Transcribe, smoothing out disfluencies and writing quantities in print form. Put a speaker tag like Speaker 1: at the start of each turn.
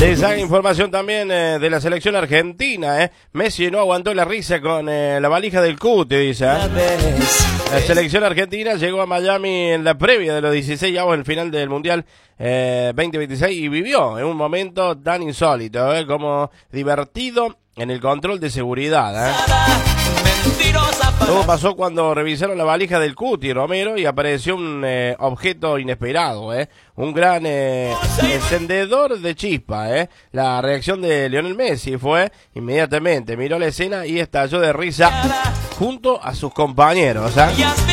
Speaker 1: Se saca información también de la selección argentina. Messi no aguantó la risa con la valija del Cuti, dice. La selección argentina llegó a Miami en la previa de los 16avos en el final del Mundial 2026 y vivió en un momento tan insólito como divertido en el control de seguridad. Todo pasó cuando revisaron la valija del Cuti Romero y apareció un objeto inesperado, un gran encendedor de chispa. La reacción de Lionel Messi fue inmediatamente, miró la escena y estalló de risa junto a sus compañeros.